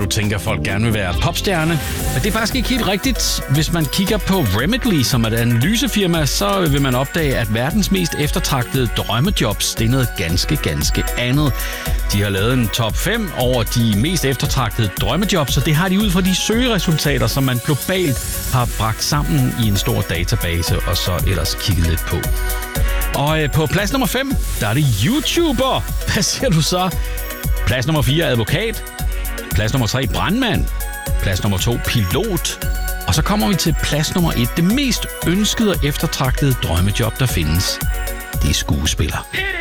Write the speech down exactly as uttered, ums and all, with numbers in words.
du tænker, at folk gerne vil være popstjerne. Men det er faktisk ikke helt rigtigt. Hvis man kigger på Remitly, som er et analysefirma, så vil man opdage, at verdens mest eftertragtede drømmejobs, det er noget ganske, ganske andet. De har lavet en top fem over de mest eftertragtede drømmejobs, og det har de ud fra de søgeresultater, som man globalt har bragt sammen i en stor database, og så ellers kigget lidt på. Og på plads nummer fem, der er det YouTuber. Hvad siger du så? Plads nummer fire, advokat. Plads nummer tre, brandmand. Plads nummer to, pilot. Og så kommer vi til plads nummer et, det mest ønskede og eftertragtede drømmejob, der findes. Det er skuespiller.